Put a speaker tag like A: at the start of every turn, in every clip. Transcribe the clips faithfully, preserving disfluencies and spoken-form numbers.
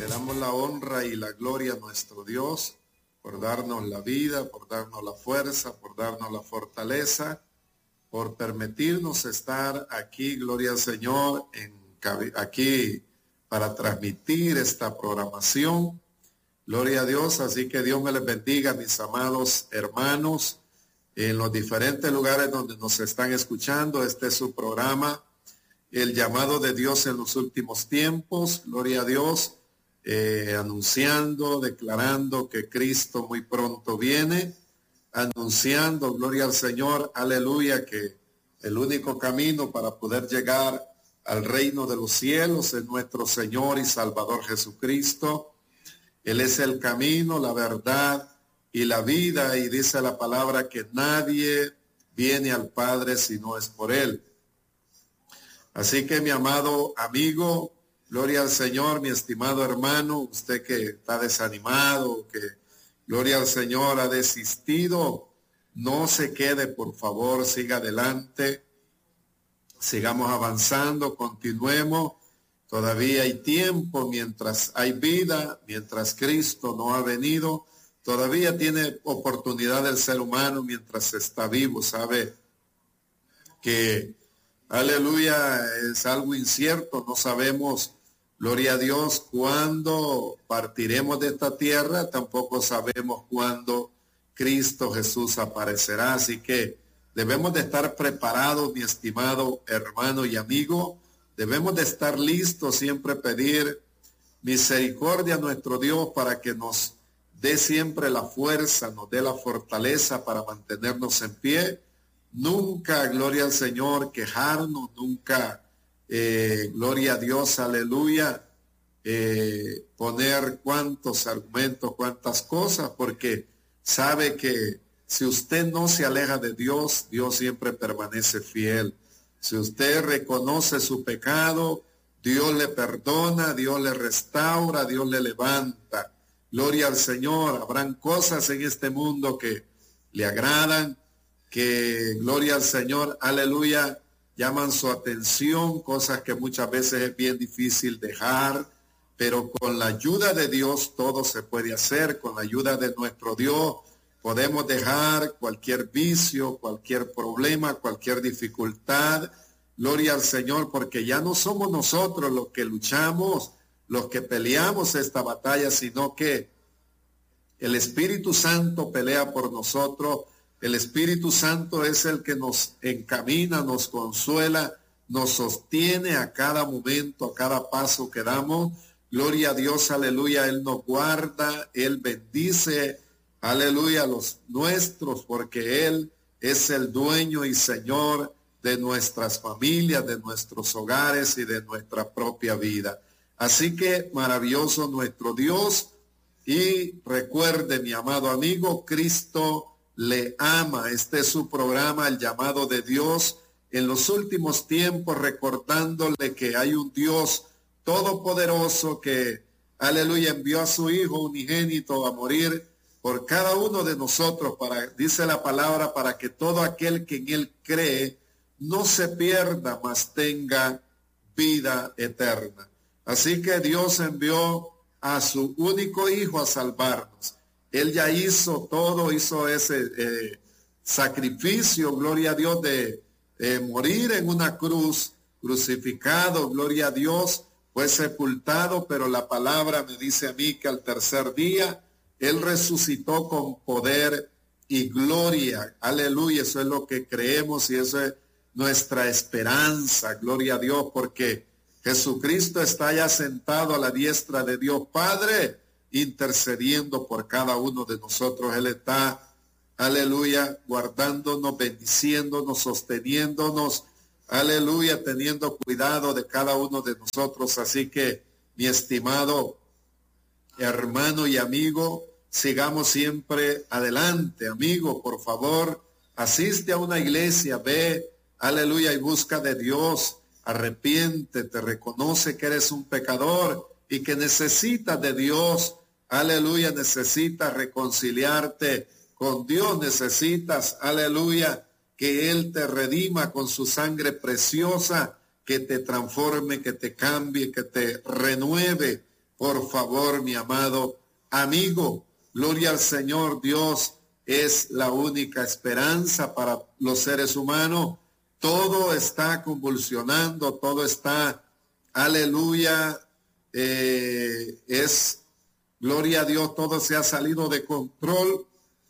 A: Le damos la honra y la gloria a nuestro Dios por darnos la vida, por darnos la fuerza, por darnos la fortaleza, por permitirnos estar aquí, gloria al Señor, en, aquí para transmitir esta programación. Gloria a Dios, así que Dios me les bendiga, mis amados hermanos, en los diferentes lugares donde nos están escuchando. Este es su programa, El Llamado de Dios en los Últimos Tiempos. Gloria a Dios. Eh, anunciando, declarando que Cristo muy pronto viene, anunciando, gloria al Señor, aleluya, que el único camino para poder llegar al reino de los cielos es nuestro Señor y Salvador Jesucristo. Él es el camino, la verdad y la vida, y dice la palabra que nadie viene al Padre si no es por Él. Así que, mi amado amigo, gloria al Señor, mi estimado hermano, usted que está desanimado, que, gloria al Señor, ha desistido, no se quede, por favor, siga adelante, sigamos avanzando, continuemos, todavía hay tiempo, mientras hay vida, mientras Cristo no ha venido, todavía tiene oportunidad el ser humano mientras está vivo, sabe que, aleluya, es algo incierto, no sabemos, gloria a Dios, cuándo partiremos de esta tierra, tampoco sabemos cuándo Cristo Jesús aparecerá. Así que debemos de estar preparados, mi estimado hermano y amigo. Debemos de estar listos, siempre pedir misericordia a nuestro Dios para que nos dé siempre la fuerza, nos dé la fortaleza para mantenernos en pie. Nunca, gloria al Señor, quejarnos, nunca... Eh, gloria a Dios, aleluya, eh, poner cuantos argumentos, cuantas cosas, porque sabe que si usted no se aleja de Dios, Dios siempre permanece fiel. Si usted reconoce su pecado, Dios le perdona, Dios le restaura, Dios le levanta. Gloria al Señor. Habrán cosas en este mundo que le agradan, que, gloria al Señor, aleluya, llaman su atención, cosas que muchas veces es bien difícil dejar, pero con la ayuda de Dios todo se puede hacer. Con la ayuda de nuestro Dios podemos dejar cualquier vicio, cualquier problema, cualquier dificultad. Gloria al Señor, porque ya no somos nosotros los que luchamos, los que peleamos esta batalla, sino que el Espíritu Santo pelea por nosotros. El Espíritu Santo es el que nos encamina, nos consuela, nos sostiene a cada momento, a cada paso que damos. Gloria a Dios, aleluya. Él nos guarda, Él bendice, aleluya, a los nuestros, porque Él es el dueño y Señor de nuestras familias, de nuestros hogares y de nuestra propia vida. Así que maravilloso nuestro Dios. Y recuerde, mi amado amigo, Cristo le ama. Este es su programa, El Llamado de Dios en los últimos tiempos, recordándole que hay un Dios todopoderoso que, aleluya, envió a su Hijo unigénito a morir por cada uno de nosotros, para, dice la palabra, para que todo aquel que en Él cree no se pierda, mas tenga vida eterna. Así que Dios envió a su único Hijo a salvarnos. Él ya hizo todo, hizo ese eh, sacrificio, gloria a Dios, de eh, morir en una cruz, crucificado, gloria a Dios, fue sepultado, pero la palabra me dice a mí que al tercer día Él resucitó con poder y gloria. Aleluya, eso es lo que creemos y eso es nuestra esperanza, gloria a Dios, porque Jesucristo está ya sentado a la diestra de Dios Padre, intercediendo por cada uno de nosotros. Él está, aleluya, guardándonos, bendiciéndonos, sosteniéndonos, aleluya, teniendo cuidado de cada uno de nosotros. Así que, mi estimado hermano y amigo, sigamos siempre adelante, amigo, por favor, asiste a una iglesia, ve, aleluya, y busca de Dios, arrepiéntete, reconoce que eres un pecador y que necesitas de Dios. Aleluya, necesitas reconciliarte con Dios, necesitas, aleluya, que Él te redima con su sangre preciosa, que te transforme, que te cambie, que te renueve, Por favor, mi amado amigo, gloria al Señor, Dios es la única esperanza para los seres humanos. Todo está convulsionando, todo está, aleluya, eh, es, gloria a Dios, todo se ha salido de control.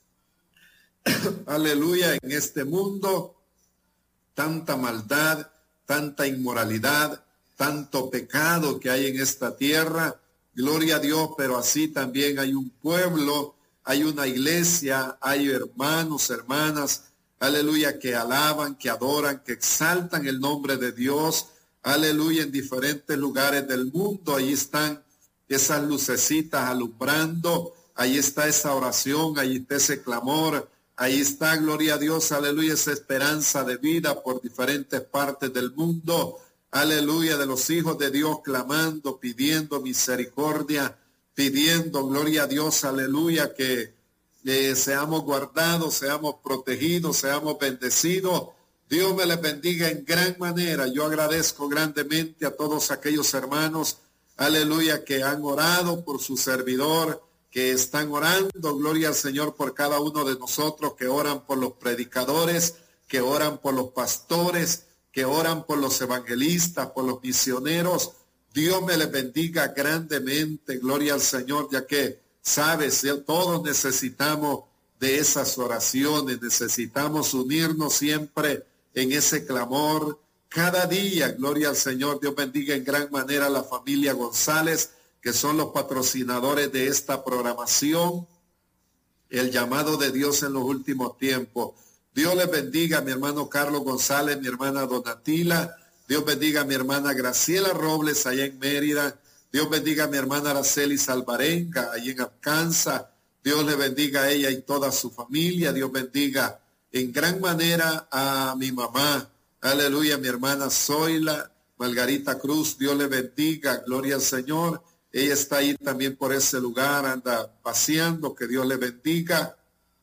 A: Aleluya, en este mundo, tanta maldad, tanta inmoralidad, tanto pecado que hay en esta tierra. Gloria a Dios, pero así también hay un pueblo, hay una iglesia, hay hermanos, hermanas, aleluya, que alaban, que adoran, que exaltan el nombre de Dios, aleluya, en diferentes lugares del mundo. Ahí están esas lucecitas alumbrando, ahí está esa oración, ahí está ese clamor, ahí está, gloria a Dios, aleluya, esa esperanza de vida por diferentes partes del mundo. Aleluya, de los hijos de Dios clamando, pidiendo misericordia, pidiendo, gloria a Dios, aleluya, que eh, seamos guardados, seamos protegidos, seamos bendecidos. Dios me les bendiga en gran manera. Yo agradezco grandemente a todos aquellos hermanos, aleluya, que han orado por su servidor, que están orando, gloria al Señor, por cada uno de nosotros, que oran por los predicadores, que oran por los pastores, que oran por los evangelistas, por los misioneros. Dios me les bendiga grandemente, gloria al Señor, ya que, sabes, todos necesitamos de esas oraciones, necesitamos unirnos siempre en ese clamor. Cada día, gloria al Señor, Dios bendiga en gran manera a la familia González, que son los patrocinadores de esta programación, el llamado de Dios en los últimos tiempos. Dios les bendiga a mi hermano Carlos González, mi hermana Donatila. Dios bendiga a mi hermana Graciela Robles, allá en Mérida. Dios bendiga a mi hermana Araceli Salvarenga, allá en Arkansas. Dios le bendiga a ella y toda su familia. Dios bendiga en gran manera a mi mamá. Aleluya, mi hermana Zoila Margarita Cruz. Dios le bendiga. Gloria al Señor. Ella está ahí también por ese lugar, anda paseando. Que Dios le bendiga.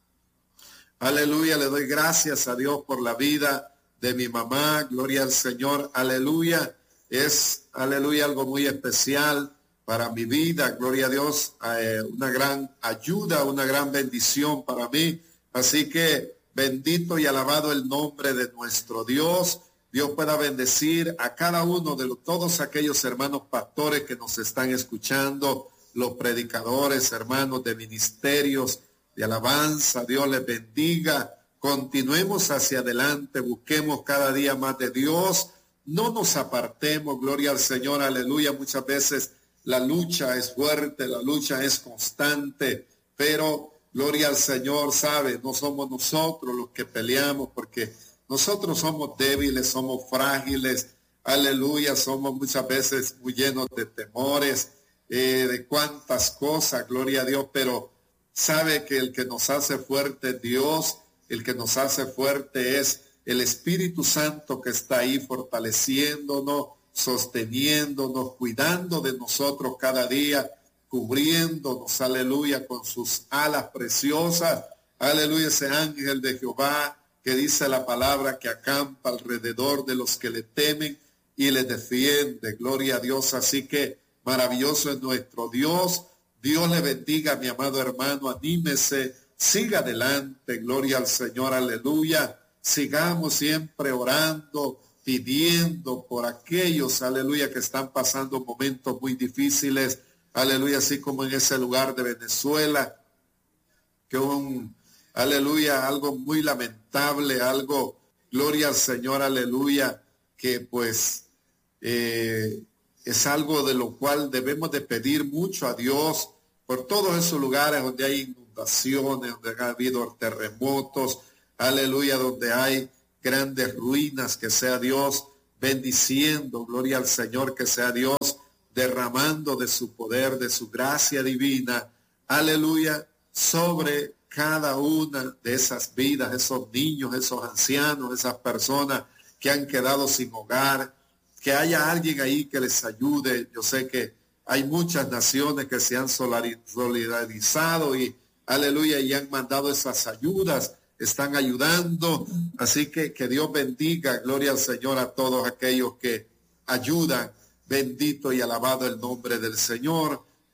A: Aleluya, le doy gracias a Dios por la vida de mi mamá, gloria al Señor, aleluya, es, aleluya, algo muy especial para mi vida, gloria a Dios, eh, una gran ayuda, una gran bendición para mí, así que bendito y alabado el nombre de nuestro Dios. Dios pueda bendecir a cada uno de los, todos aquellos hermanos pastores que nos están escuchando, los predicadores, hermanos de ministerios, de alabanza. Dios les bendiga. Continuemos hacia adelante, busquemos cada día más de Dios, no nos apartemos, gloria al Señor, aleluya. Muchas veces la lucha es fuerte, la lucha es constante, pero gloria al Señor, sabe, no somos nosotros los que peleamos, porque nosotros somos débiles, somos frágiles, aleluya, somos muchas veces muy llenos de temores, eh, de cuántas cosas, gloria a Dios, pero sabe que el que nos hace fuerte es Dios, el que nos hace fuerte es el Espíritu Santo que está ahí fortaleciéndonos, sosteniéndonos, cuidando de nosotros cada día, cubriéndonos, aleluya, con sus alas preciosas, aleluya, ese ángel de Jehová que dice la palabra que acampa alrededor de los que le temen y le defiende, gloria a Dios. Así que maravilloso es nuestro Dios. Dios le bendiga, mi amado hermano, anímese, siga adelante, gloria al Señor, aleluya. Sigamos siempre orando, pidiendo por aquellos, aleluya, que están pasando momentos muy difíciles, aleluya, así como en ese lugar de Venezuela, que un, aleluya, algo muy lamentable, algo, gloria al Señor, aleluya, que pues eh, es algo de lo cual debemos de pedir mucho a Dios por todos esos lugares donde hay inundaciones, donde ha habido terremotos, aleluya, donde hay grandes ruinas, que sea Dios bendiciendo, gloria al Señor, que sea Dios derramando de su poder, de su gracia divina, aleluya, sobre cada una de esas vidas, esos niños, esos ancianos, esas personas que han quedado sin hogar, que haya alguien ahí que les ayude. Yo sé que hay muchas naciones que se han solidarizado y, aleluya, y han mandado esas ayudas, están ayudando, así que que Dios bendiga, gloria al Señor, a todos aquellos que ayudan, bendito y alabado el nombre del Señor.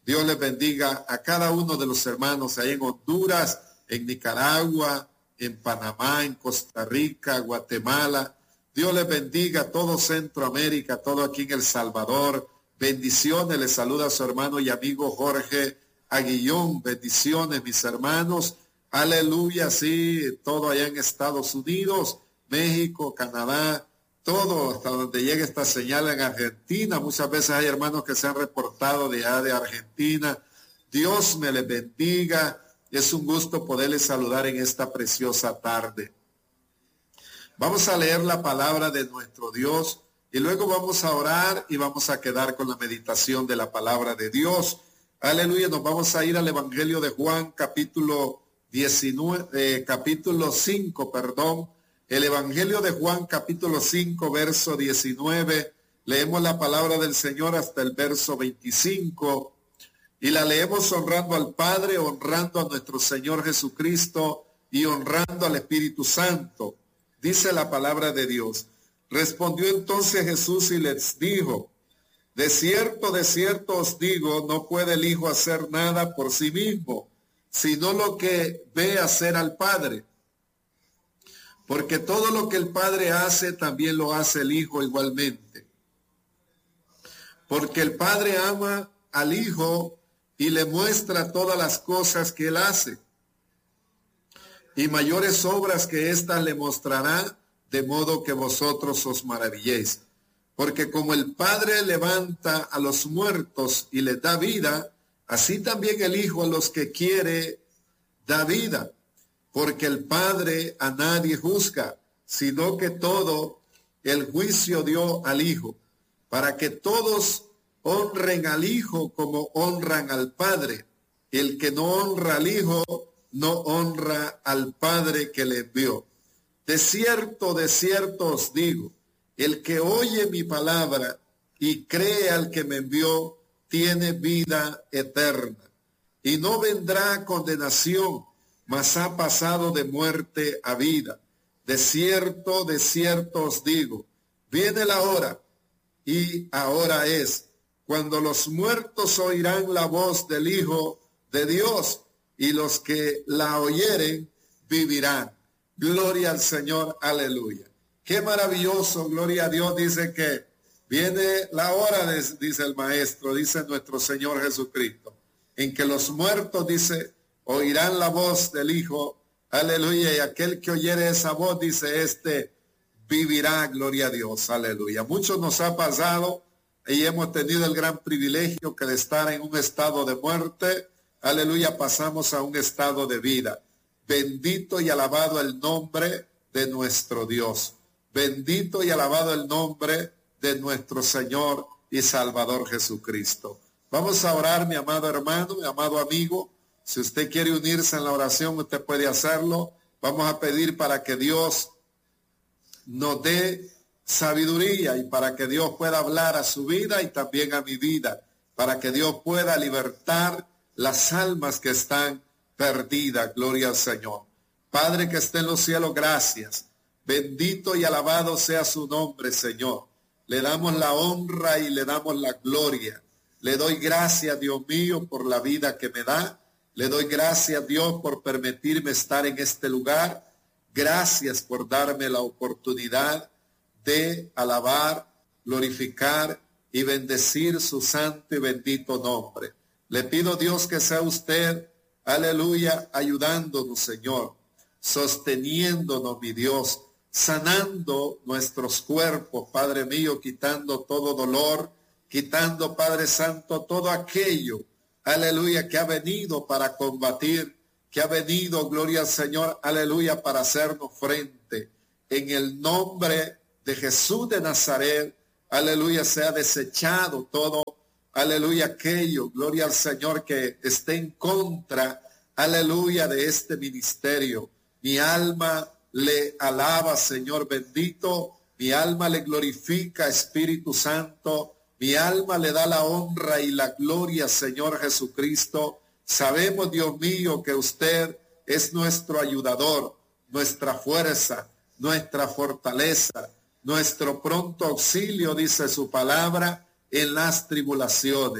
A: Dios les bendiga a cada uno de los hermanos ahí en Honduras, en Nicaragua, en Panamá, en Costa Rica, Guatemala. Dios les bendiga a todo Centroamérica, todo aquí en El Salvador. Bendiciones, les saluda a su hermano y amigo Jorge Aguillón. Bendiciones, mis hermanos. Aleluya, sí, todo allá en Estados Unidos, México, Canadá, todo hasta donde llega esta señal en Argentina. Muchas veces hay hermanos que se han reportado de allá de Argentina. Dios me les bendiga. Es un gusto poderles saludar en esta preciosa tarde. Vamos a leer la palabra de nuestro Dios y luego vamos a orar y vamos a quedar con la meditación de la palabra de Dios. Aleluya, nos vamos a ir al Evangelio de Juan, capítulo diecinueve, eh, capítulo cinco, perdón. El Evangelio de Juan, capítulo cinco, verso diecinueve. Leemos la palabra del Señor hasta el verso veinticinco. Y la leemos honrando al Padre, honrando a nuestro Señor Jesucristo y honrando al Espíritu Santo. Dice la palabra de Dios. Respondió entonces Jesús y les dijo: de cierto, de cierto os digo, no puede el Hijo hacer nada por sí mismo, sino lo que ve hacer al Padre. Porque todo lo que el Padre hace, también lo hace el Hijo igualmente. Porque el Padre ama al Hijo y le muestra todas las cosas que él hace. Y mayores obras que éstas le mostrará, de modo que vosotros os maravilléis. Porque como el Padre levanta a los muertos y les da vida, así también el Hijo a los que quiere da vida. Porque el Padre a nadie juzga, sino que todo el juicio dio al Hijo, para que todos honren al Hijo como honran al Padre. El que no honra al Hijo, no honra al Padre que le envió. De cierto, de cierto os digo, el que oye mi palabra y cree al que me envió, tiene vida eterna, y no vendrá a condenación, mas ha pasado de muerte a vida. De cierto, de cierto os digo, viene la hora, y ahora es, cuando los muertos oirán la voz del Hijo de Dios, y los que la oyeren vivirán. Gloria al Señor, aleluya. Qué maravilloso, gloria a Dios. Dice que viene la hora, de, dice el Maestro, dice nuestro Señor Jesucristo, en que los muertos, dice, oirán la voz del Hijo, aleluya, y aquel que oyere esa voz, dice, este vivirá, gloria a Dios, aleluya. Muchos nos ha pasado y hemos tenido el gran privilegio que de estar en un estado de muerte, aleluya, pasamos a un estado de vida. Bendito y alabado el nombre de nuestro Dios. Bendito y alabado el nombre de nuestro Señor y Salvador Jesucristo. Vamos a orar, mi amado hermano, mi amado amigo. Si usted quiere unirse en la oración, usted puede hacerlo. Vamos a pedir para que Dios nos dé sabiduría y para que Dios pueda hablar a su vida y también a mi vida, para que Dios pueda libertar las almas que están perdidas. Gloria al Señor. Padre que esté en los cielos, gracias. Bendito y alabado sea su nombre, Señor. Le damos la honra y le damos la gloria. Le doy gracias, Dios mío, por la vida que me da. Le doy gracias, Dios, por permitirme estar en este lugar. Gracias por darme la oportunidad de alabar, glorificar y bendecir su santo y bendito nombre. Le pido, Dios, que sea usted, aleluya, ayudándonos, Señor, sosteniéndonos, mi Dios, sanando nuestros cuerpos, Padre mío, quitando todo dolor, quitando, Padre Santo, todo aquello, aleluya, que ha venido para combatir, que ha venido, gloria al Señor, aleluya, para hacernos frente. En el nombre de Jesús de Nazaret, aleluya, sea desechado todo, aleluya, aquello, gloria al Señor, que esté en contra, aleluya, de este ministerio. Mi alma le alaba, Señor bendito, mi alma le glorifica, Espíritu Santo, mi alma le da la honra y la gloria, Señor Jesucristo. Sabemos, Dios mío, que usted es nuestro ayudador, nuestra fuerza, nuestra fortaleza, nuestro pronto auxilio, dice su palabra, en las tribulaciones.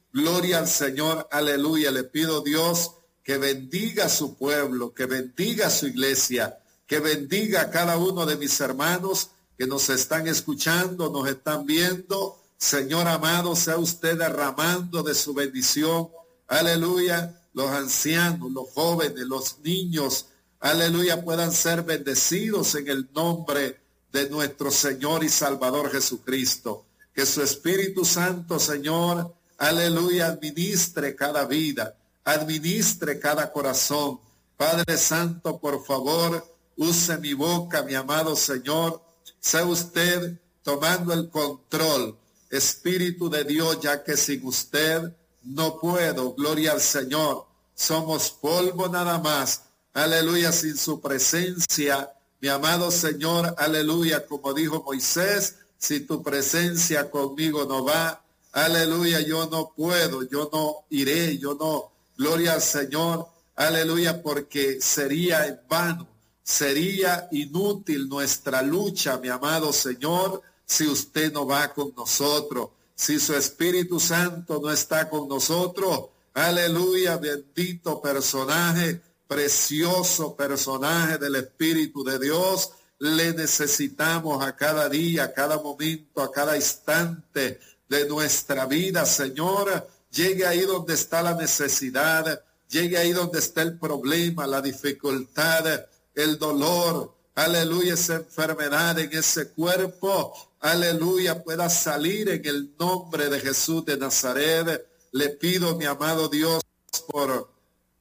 A: Gloria al Señor, aleluya. Le pido, Dios, que bendiga a su pueblo, que bendiga a su iglesia, que bendiga a cada uno de mis hermanos que nos están escuchando, nos están viendo. Señor amado, sea usted derramando de su bendición, aleluya. Los ancianos, los jóvenes, los niños, aleluya, puedan ser bendecidos en el nombre de nuestro Señor y Salvador Jesucristo. Que su Espíritu Santo, Señor, aleluya, administre cada vida, administre cada corazón. Padre Santo, por favor, use mi boca, mi amado Señor. Sea usted tomando el control, Espíritu de Dios, ya que sin usted no puedo. Gloria al Señor. Somos polvo nada más. Aleluya, sin su presencia, mi amado Señor, aleluya, como dijo Moisés, si tu presencia conmigo no va, aleluya, yo no puedo, yo no iré, yo no, gloria al Señor, aleluya, porque sería en vano, sería inútil nuestra lucha, mi amado Señor, si usted no va con nosotros, si su Espíritu Santo no está con nosotros. Aleluya, bendito personaje, precioso personaje del Espíritu de Dios. Le necesitamos a cada día, a cada momento, a cada instante de nuestra vida, Señor. Llegue ahí donde está la necesidad, llegue ahí donde está el problema, la dificultad, el dolor. Aleluya, esa enfermedad en ese cuerpo. Aleluya, pueda salir en el nombre de Jesús de Nazaret. Le pido, mi amado Dios, por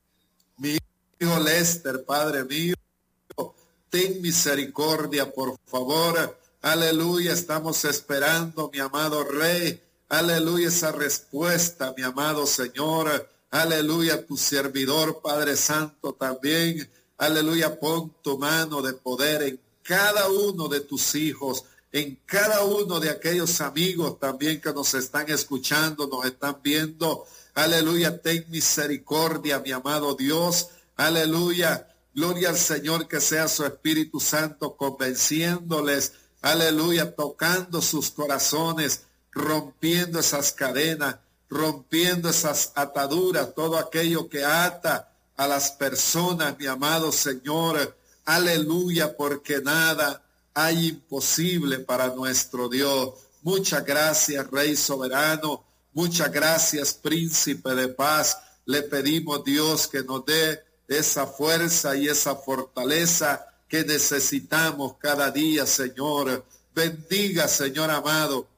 A: mi hijo Lester, Padre mío, ten misericordia, por favor. Aleluya, estamos esperando, mi amado Rey. Aleluya, esa respuesta, mi amado Señor. Aleluya, tu servidor, Padre Santo, también. Aleluya, pon tu mano de poder en cada uno de tus hijos, en cada uno de aquellos amigos también que nos están escuchando, nos están viendo. Aleluya, ten misericordia, mi amado Dios. Aleluya, gloria al Señor, que sea su Espíritu Santo convenciéndoles. Aleluya, tocando sus corazones, rompiendo esas cadenas, rompiendo esas ataduras, todo aquello que ata a las personas, mi amado Señor. Aleluya, porque nada hay imposible para nuestro Dios. Muchas gracias, Rey soberano. Muchas gracias, Príncipe de paz. Le pedimos, Dios, que nos dé esa fuerza y esa fortaleza que necesitamos cada día, Señor. Bendiga, Señor amado,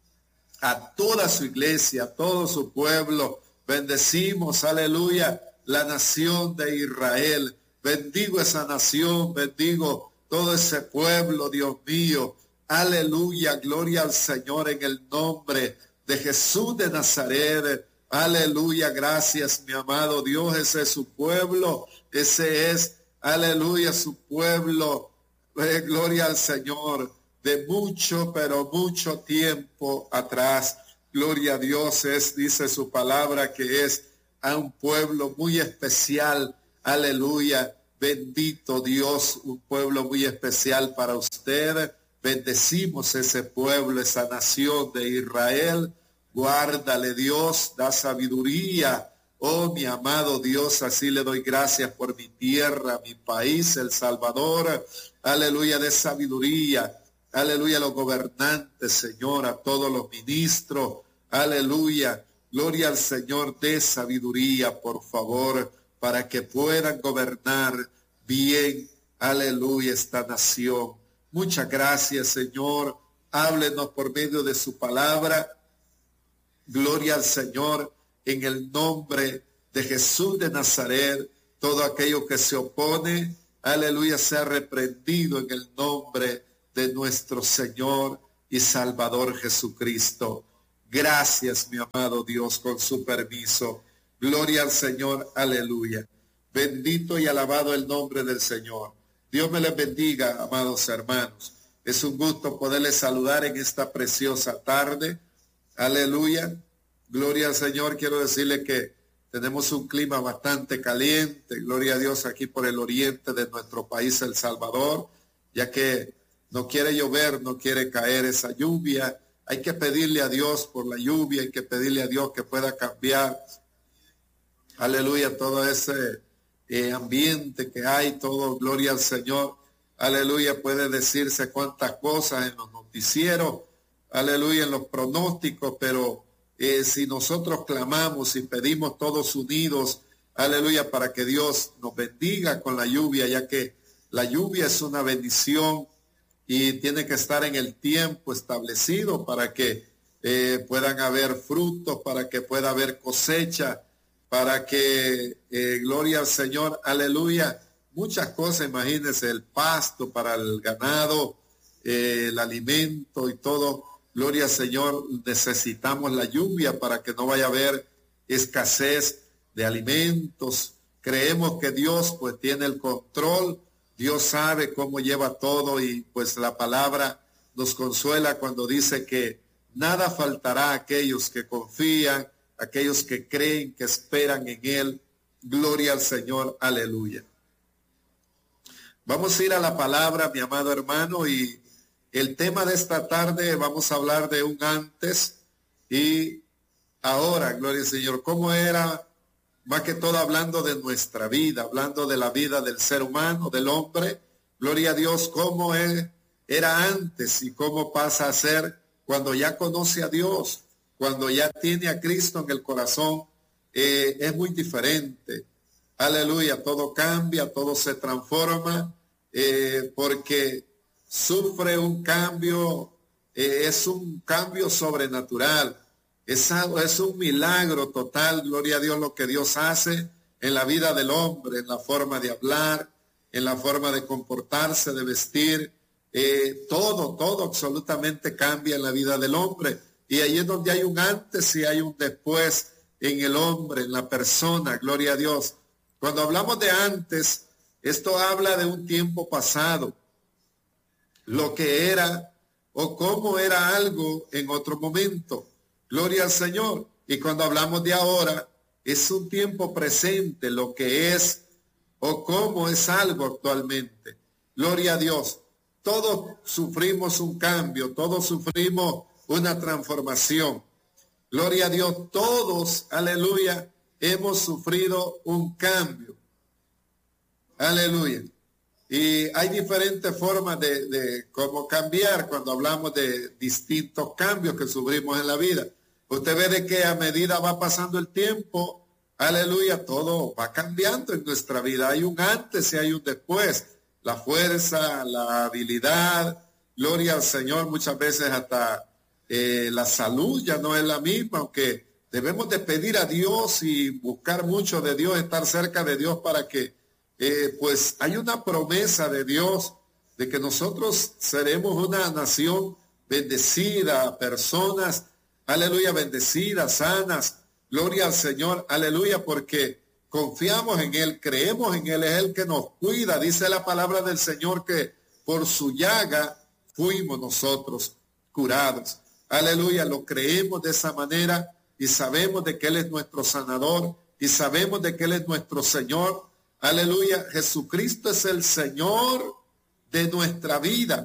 A: a toda su iglesia, a todo su pueblo. Bendecimos, aleluya, la nación de Israel. Bendigo esa nación, bendigo todo ese pueblo, Dios mío. Aleluya, gloria al Señor en el nombre de Jesús de Nazaret. Aleluya, gracias, mi amado Dios. Ese es su pueblo, ese es, aleluya, su pueblo. Eh, gloria al Señor, de mucho, pero mucho tiempo atrás. Gloria a Dios, es, dice su palabra, que es a un pueblo muy especial. Aleluya. Bendito Dios, un pueblo muy especial para usted. Bendecimos ese pueblo, esa nación de Israel. Guárdale, Dios, da sabiduría. Oh, mi amado Dios, así le doy gracias por mi tierra, mi país, El Salvador. Aleluya, de sabiduría. Aleluya, a los gobernantes, Señor, a todos los ministros. Aleluya, gloria al Señor, de sabiduría, por favor, para que puedan gobernar bien, aleluya, esta nación. Muchas gracias, Señor. Háblenos por medio de su palabra. Gloria al Señor, en el nombre de Jesús de Nazaret. Todo aquello que se opone, aleluya, sea reprendido en el nombre de nuestro Señor y Salvador Jesucristo. Gracias, mi amado Dios, con su permiso. Gloria al Señor, aleluya. Bendito y alabado el nombre del Señor. Dios me les bendiga, amados hermanos. Es un gusto poderles saludar en esta preciosa tarde. Aleluya. Gloria al Señor. Quiero decirle que tenemos un clima bastante caliente. Gloria a Dios aquí por el oriente de nuestro país, El Salvador, ya que no quiere llover, no quiere caer esa lluvia. hay que pedirle a Dios por la lluvia, hay que pedirle a Dios que pueda cambiar, aleluya, todo ese eh, ambiente que hay, todo, gloria al Señor, aleluya, puede decirse cuántas cosas en los noticieros, aleluya, en los pronósticos, pero eh, si nosotros clamamos y pedimos todos unidos, aleluya, para que Dios nos bendiga con la lluvia, ya que la lluvia es una bendición y tiene que estar en el tiempo establecido para que eh, puedan haber frutos, para que pueda haber cosecha, para que, eh, gloria al Señor, aleluya, muchas cosas, imagínense, el pasto para el ganado, eh, el alimento y todo, gloria al Señor, necesitamos la lluvia para que no vaya a haber escasez de alimentos. Creemos que Dios pues tiene el control, Dios sabe cómo lleva todo y pues la palabra nos consuela cuando dice que nada faltará a aquellos que confían, aquellos que creen, que esperan en Él. Gloria al Señor, aleluya. Vamos a ir a la palabra, mi amado hermano, y el tema de esta tarde vamos a hablar de un antes y ahora, gloria al Señor. ¿Cómo era? Más que todo hablando de nuestra vida, hablando de la vida del ser humano, del hombre. Gloria a Dios, cómo es, era antes y cómo pasa a ser cuando ya conoce a Dios, cuando ya tiene a Cristo en el corazón. Eh, es muy diferente. Aleluya, todo cambia, todo se transforma, eh, porque sufre un cambio, eh, es un cambio sobrenatural. Es, algo, es un milagro total, gloria a Dios, lo que Dios hace en la vida del hombre, en la forma de hablar, en la forma de comportarse, de vestir, eh, todo, todo absolutamente cambia en la vida del hombre. Y ahí es donde hay un antes y hay un después en el hombre, en la persona, gloria a Dios. Cuando hablamos de antes, esto habla de un tiempo pasado, lo que era o cómo era algo en otro momento. Gloria al Señor. Y cuando hablamos de ahora, es un tiempo presente, lo que es o cómo es algo actualmente. Gloria a Dios. Todos sufrimos un cambio, todos sufrimos una transformación. Gloria a Dios. Todos, aleluya, hemos sufrido un cambio. Aleluya. Y hay diferentes formas de, de cómo cambiar cuando hablamos de distintos cambios que sufrimos en la vida. Usted ve de que a medida va pasando el tiempo, aleluya, todo va cambiando en nuestra vida. Hay un antes y hay un después. La fuerza, la habilidad, gloria al Señor, muchas veces hasta eh, la salud ya no es la misma, aunque debemos de pedir a Dios y buscar mucho de Dios, estar cerca de Dios para que, eh, pues hay una promesa de Dios de que nosotros seremos una nación bendecida, personas aleluya, bendecidas, sanas, gloria al Señor, aleluya, porque confiamos en Él, creemos en Él, es el que nos cuida. Dice la palabra del Señor que por su llaga fuimos nosotros curados. Aleluya, lo creemos de esa manera y sabemos de que Él es nuestro sanador y sabemos de que Él es nuestro Señor. Aleluya, Jesucristo es el Señor de nuestra vida.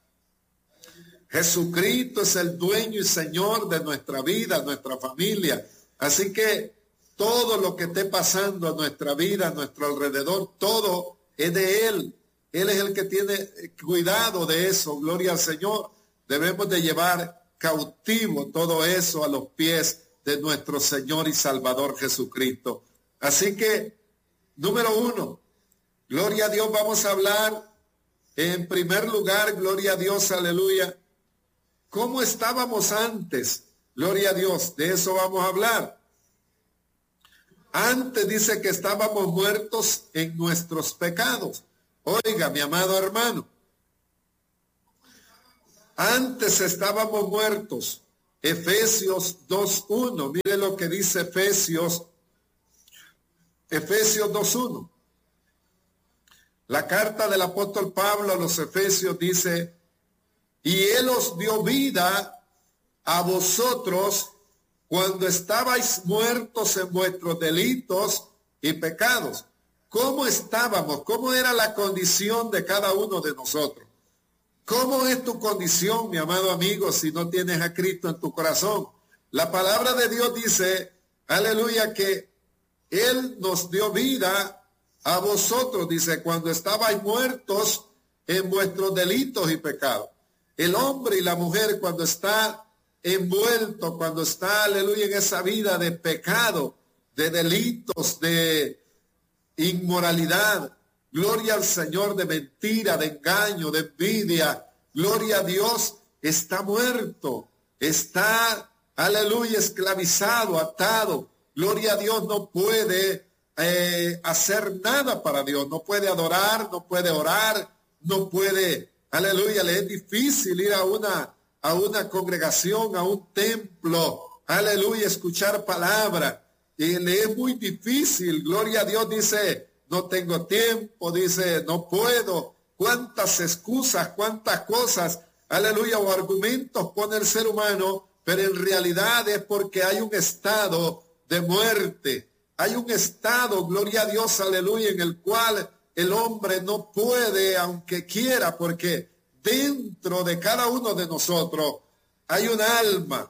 A: Jesucristo es el dueño y Señor de nuestra vida, nuestra familia. Así que todo lo que esté pasando a nuestra vida, a nuestro alrededor, todo es de Él. Él es el que tiene cuidado de eso. Gloria al Señor. Debemos de llevar cautivo todo eso a los pies de nuestro Señor y Salvador Jesucristo. Así que, número uno, gloria a Dios, vamos a hablar en primer lugar, gloria a Dios, aleluya. ¿Cómo estábamos antes? Gloria a Dios, de eso vamos a hablar. Antes dice que estábamos muertos en nuestros pecados. Oiga, mi amado hermano, antes estábamos muertos. Efesios dos uno, mire lo que dice Efesios, Efesios dos uno. La carta del apóstol Pablo a los Efesios dice: y Él os dio vida a vosotros cuando estabais muertos en vuestros delitos y pecados. ¿Cómo estábamos? ¿Cómo era la condición de cada uno de nosotros? ¿Cómo es tu condición, mi amado amigo, si no tienes a Cristo en tu corazón? La palabra de Dios dice, aleluya, que Él nos dio vida a vosotros, dice, cuando estabais muertos en vuestros delitos y pecados. El hombre y la mujer cuando está envuelto, cuando está, aleluya, en esa vida de pecado, de delitos, de inmoralidad, gloria al Señor, de mentira, de engaño, de envidia, gloria a Dios, está muerto, está, aleluya, esclavizado, atado, gloria a Dios, no puede eh, hacer nada para Dios, no puede adorar, no puede orar, no puede, aleluya, le es difícil ir a una, a una congregación, a un templo, aleluya, escuchar palabra, y le es muy difícil, gloria a Dios, dice, no tengo tiempo, dice, no puedo, cuántas excusas, cuántas cosas, aleluya, o argumentos pone el ser humano, pero en realidad es porque hay un estado de muerte, hay un estado, gloria a Dios, aleluya, en el cual el hombre no puede, aunque quiera, porque dentro de cada uno de nosotros hay un alma.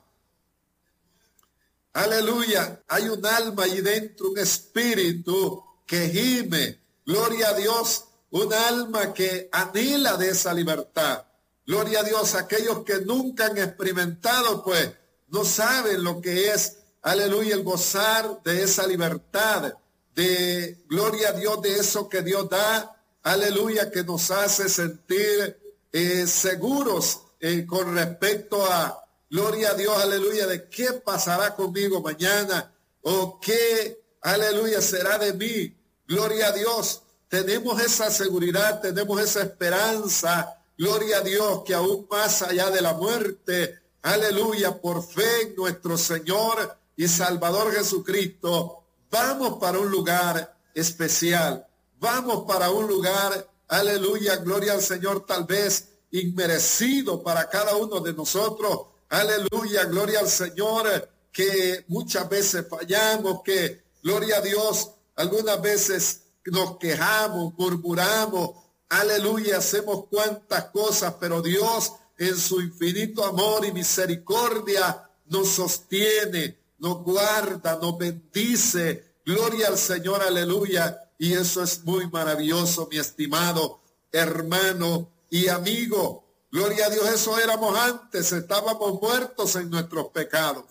A: Aleluya, hay un alma ahí dentro, un espíritu que gime. Gloria a Dios, un alma que anhela de esa libertad. Gloria a Dios, aquellos que nunca han experimentado, pues, no saben lo que es, aleluya, el gozar de esa libertad. De, gloria a Dios, de eso que Dios da, aleluya, que nos hace sentir eh, seguros eh, con respecto a, gloria a Dios, aleluya, de qué pasará conmigo mañana, o qué, aleluya, será de mí, gloria a Dios, tenemos esa seguridad, tenemos esa esperanza, gloria a Dios, que aún más allá de la muerte, aleluya, por fe en nuestro Señor y Salvador Jesucristo, vamos para un lugar especial, vamos para un lugar, aleluya, gloria al Señor, tal vez inmerecido para cada uno de nosotros, aleluya, gloria al Señor, que muchas veces fallamos, que, gloria a Dios, algunas veces nos quejamos, murmuramos, aleluya, hacemos cuantas cosas, pero Dios en su infinito amor y misericordia nos sostiene, nos guarda, nos bendice, gloria al Señor, aleluya, y eso es muy maravilloso, mi estimado hermano y amigo, gloria a Dios, eso éramos antes, estábamos muertos en nuestros pecados.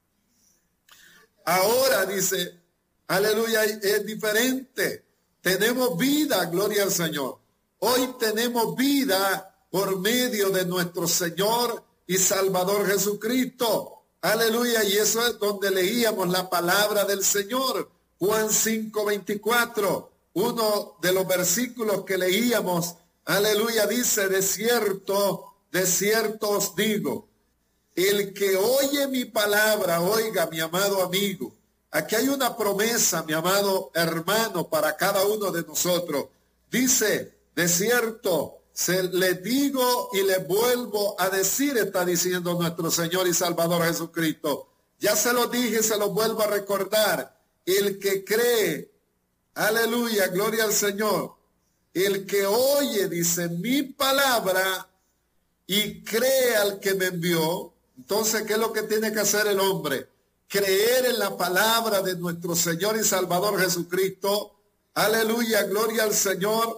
A: Ahora, dice, aleluya, es diferente, tenemos vida, gloria al Señor, hoy tenemos vida por medio de nuestro Señor y Salvador Jesucristo. Aleluya, y eso es donde leíamos la palabra del Señor, Juan cinco veinticuatro, uno de los versículos que leíamos, aleluya, dice, de cierto, de cierto os digo, el que oye mi palabra, oiga, mi amado amigo, aquí hay una promesa, mi amado hermano, para cada uno de nosotros, dice, de cierto, se le digo y le vuelvo a decir, está diciendo nuestro Señor y Salvador Jesucristo. Ya se lo dije, se lo vuelvo a recordar. El que cree, aleluya, gloria al Señor. El que oye, dice, mi palabra y cree al que me envió. Entonces, ¿qué es lo que tiene que hacer el hombre? Creer en la palabra de nuestro Señor y Salvador Jesucristo. Aleluya, gloria al Señor.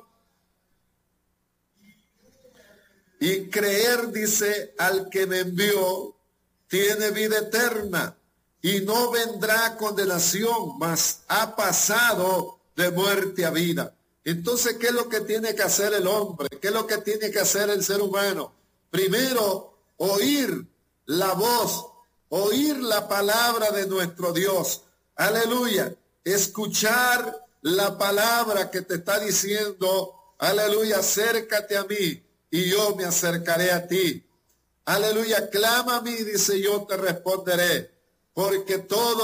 A: Y creer, dice, al que me envió, tiene vida eterna y no vendrá condenación, mas ha pasado de muerte a vida. Entonces, ¿qué es lo que tiene que hacer el hombre? ¿Qué es lo que tiene que hacer el ser humano? Primero, oír la voz, oír la palabra de nuestro Dios. Aleluya. Escuchar la palabra que te está diciendo, aleluya, acércate a mí y yo me acercaré a ti. Aleluya, clama a mí, dice, yo te responderé, porque todo